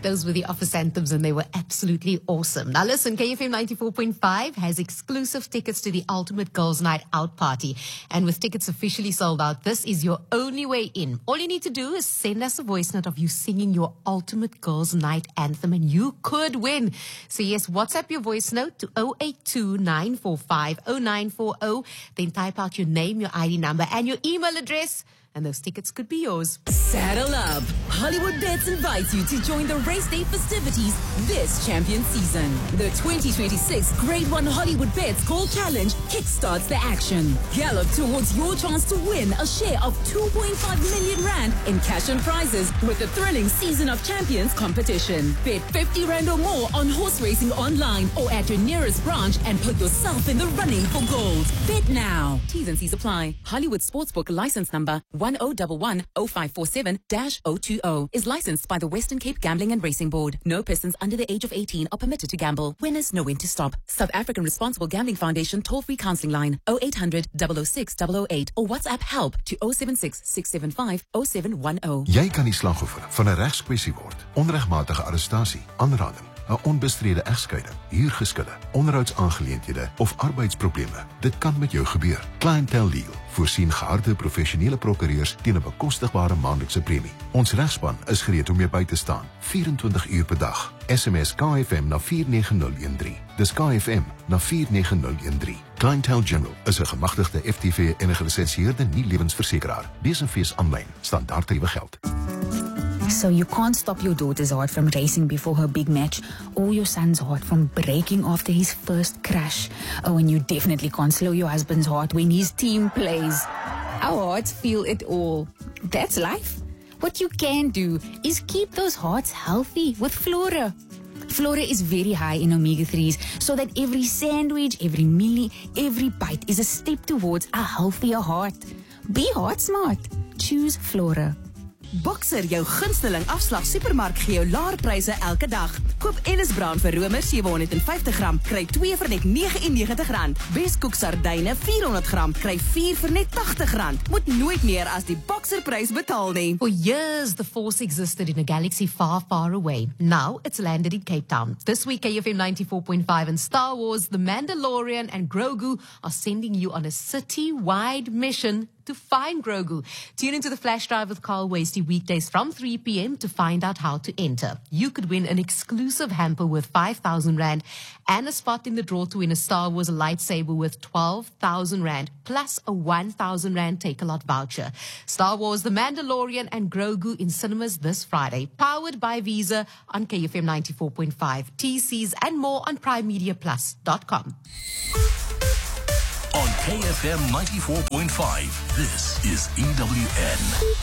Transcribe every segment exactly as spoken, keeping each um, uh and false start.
Those were the Office anthems, and they were absolutely awesome. Now listen, K F M ninety-four point five has exclusive tickets to the Ultimate Girls Night Out Party. And with tickets officially sold out, this is your only way in. All you need to do is send us a voice note of you singing your Ultimate Girls Night anthem, and you could win. So yes, WhatsApp your voice note to zero eight two, nine four five, zero nine four zero. Then type out your name, your I D number, and your email address, and those tickets could be yours. Saddle up. Hollywood Bets invites you to join the race day festivities this champion season. The twenty twenty-six Grade one Hollywood Bets Call Challenge kickstarts the action. Gallop towards your chance to win a share of two point five million rand in cash and prizes with the thrilling Season of Champions competition. Bet fifty rand or more on horse racing online or at your nearest branch and put yourself in the running for gold. Bet now. T's and C's apply. Hollywood Sportsbook license number one zero one one zero five four seven dash zero two zero is licensed by the Western Cape Gambling and Racing Board. No persons under the age of eighteen are permitted to gamble. Winners know when to stop. South African Responsible Gambling Foundation toll-free counseling line zero eight hundred, double oh six, double oh eight or WhatsApp help to zero seven six, six seven five, zero seven one zero. Jy kan die slagoffer van 'n regskwessie word. Onregmatige arrestasie, aanranding, 'n onbestrede egskeiding, huurgeskille, onderhoudsaangeleenthede of arbeidsprobleme. Dit kan met jou gebeur. Clientele Legal voorsien geharde professionele prokureurs teen 'n bekostigbare maandelikse premie. Ons regspan is gereed om jou by te staan, vyf en twintig uur per dag. S M S K F M na vier nege nul een drie. Dis K F M na vier nege nul een drie. Clientele General is 'n gemagtigde F T V en 'n gelisensieerde nie-lewensversekeraar. Lees en fees aanlyn. Standaard tariewe geld. So you can't stop your daughter's heart from racing before her big match, or your son's heart from breaking after his first crash. Oh, and you definitely can't slow your husband's heart when his team plays. Our hearts feel it all. That's life. What you can do is keep those hearts healthy with Flora. Flora is very high in omega threes, so that every sandwich, every meal, every bite is a step towards a healthier heart. Be heart smart. Choose Flora. Boxer, jou gunsteling afslag supermark gee jou laer pryse elke dag. Koop Ellis Brown vir romer sewe honderd vyftig gram, kry twee vir net nege en negentig rand. Beskoek sardyne vier honderd gram, kry vier vir net tagtig rand. Moet nooit meer as die Boxer prys betaal nie. For years, the Force existed in a galaxy far, far away. Now, it's landed in Cape Town. This week, K F M ninety-four point five and Star Wars, The Mandalorian and Grogu are sending you on a city-wide mission to find Grogu. Tune into the Flash Drive with Carl Wasty weekdays from three p m to find out how to enter. You could win an exclusive hamper worth five thousand rand and a spot in the draw to win a Star Wars lightsaber worth twelve thousand rand plus a one thousand rand Take-A-Lot voucher. Star Wars, The Mandalorian and Grogu in cinemas this Friday. Powered by Visa on K F M ninety-four point five. T Cs and more on prime media plus dot com. On K F M ninety-four point five, this is E W N.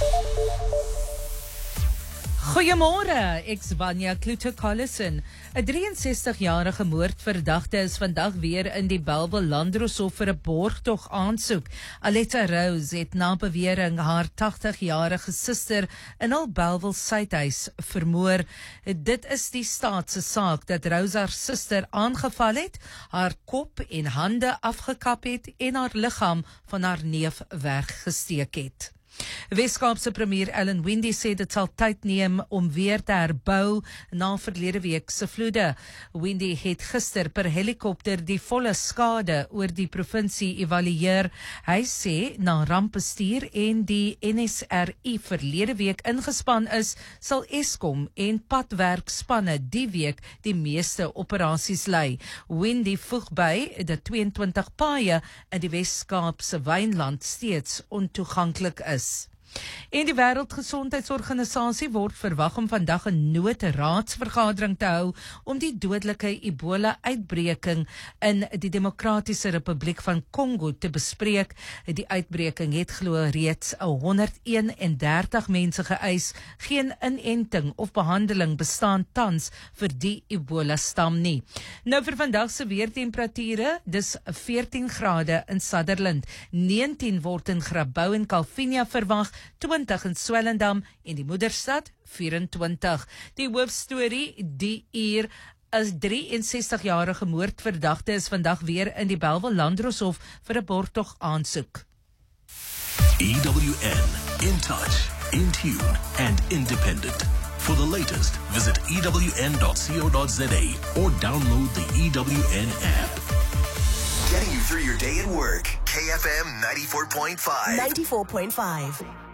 Goeiemôre, ek's Vanya Kluter-Collison. 'n drieënsestigjarige moordverdagte is vandag weer in die Bellville Landdroshof vir 'n borgtog aansoek. Aletta Rose het na bewering haar tagtigjarige suster in hul Bellville suidhuis vermoor. Dit is die staat se saak dat Rose haar suster aangeval het, haar kop en hande afgekap het en haar liggaam van haar neef weggesteek het. Weskaapse premier Ellen Windey sê dit sal tyd neem om weer te herbou na verlede week se vloede. Windey het gister per helikopter die volle skade oor die provinsie evalueer. Hy sê na rampbestuur en die N S R I verlede week ingespan is, sal Eskom en padwerkspanne die week die meeste operasies lei. Windey voeg by dat tweeëntwintig paaie in die Weskaapse Wynland steeds ontoeganklik is. En die Wêreldgesondheidsorganisasie word verwag om vandag 'n noodraadsvergadering te hou om die dodelike Ebola-uitbreking in die Demokratiese Republiek van Kongo te bespreek. Die uitbreking het glo reeds honderd een en dertig mense geëis. Geen inenting of behandeling bestaan tans vir die Ebola-stam nie. Nou vir vandag se weertemperature, dis veertien grade in Sutherland, negentien word in Grabouw en Calvinia verwag, twintig in Swellendam en die moederstad vyf-en-twintig. Die hoofstorie die uur as drieënsestigjarige moordverdagte is vandag weer in die Bellville Landdroshof vir 'n borgtog aansoek. E W N, in touch, in tune and independent. For the latest, visit E W N dot co dot za or download the E W N app. Getting you through your day at work. K F M ninety-four point five. ninety-four point five.